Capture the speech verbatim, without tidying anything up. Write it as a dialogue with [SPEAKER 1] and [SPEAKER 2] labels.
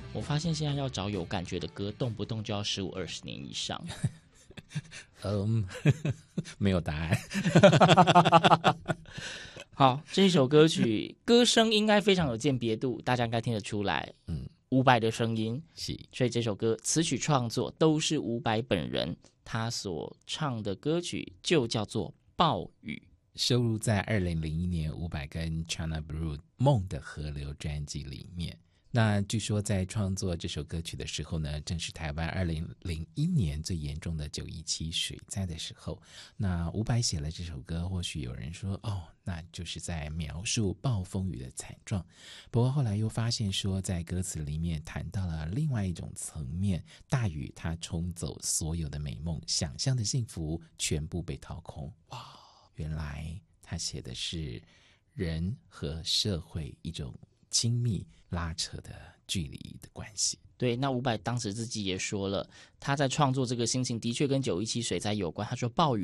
[SPEAKER 1] 我发现现在要找有感觉的歌，动不动就要十五二十年以上。
[SPEAKER 2] 嗯，没有答案。
[SPEAKER 1] 好，这首歌曲歌声应该非常有鉴别度，大家应该听得出来。
[SPEAKER 2] 嗯，
[SPEAKER 1] 伍佰的声音
[SPEAKER 2] 是，
[SPEAKER 1] 所以这首歌词曲创作都是伍佰本人，他所唱的歌曲就叫做《暴雨》，
[SPEAKER 2] 收录在二零零一年伍佰跟 China Blue 梦的河流专辑里面。那据说在创作这首歌曲的时候呢，正是台湾二零零一年最严重的九一七水灾的时候。那伍佰写了这首歌，或许有人说哦，那就是在描述暴风雨的惨状。不过后来又发现说，在歌词里面谈到了另外一种层面，大雨它冲走所有的美梦，想象的幸福全部被掏空。哇，原来他写的是人和社会一种亲密拉扯的距离的关系。
[SPEAKER 1] 对，那伍佰当时自己也说了，他在创作这个心情的确跟九一七水灾有关。他说暴雨